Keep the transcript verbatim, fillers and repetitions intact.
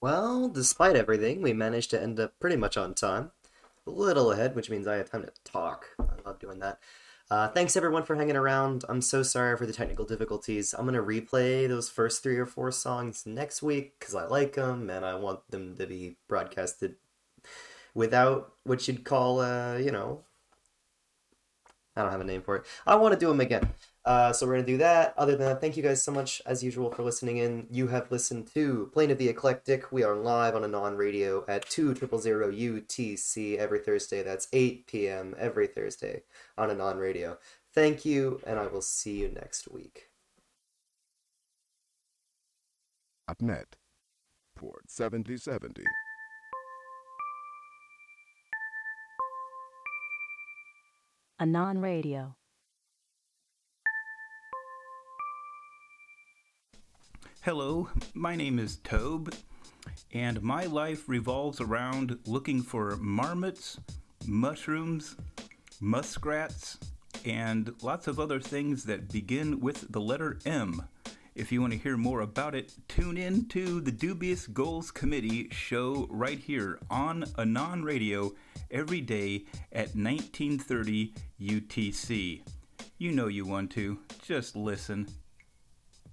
Well, despite everything, we managed to end up pretty much on time. A little ahead, which means I have time to talk. I love doing that. Uh, thanks everyone for hanging around. I'm so sorry for the technical difficulties. I'm gonna replay those first three or four songs next week because I like them and I want them to be broadcasted without what you'd call, uh, you know, I don't have a name for it. I want to do them again. Uh, so we're gonna do that. Other than that, thank you guys so much as usual for listening in. You have listened to Plane of the Eclectic. We are live on a non-radio at two triple zero U T C every Thursday. That's eight p m every Thursday on a non-radio. Thank you, and I will see you next week. Net, port seventy seventy. Anon Radio. Hello, my name is Tobe, and my life revolves around looking for marmots, mushrooms, muskrats, and lots of other things that begin with the letter M. If you want to hear more about it, tune in to the Dubious Goals Committee show right here on Anon Radio every day at nineteen thirty U T C. You know you want to. Just listen.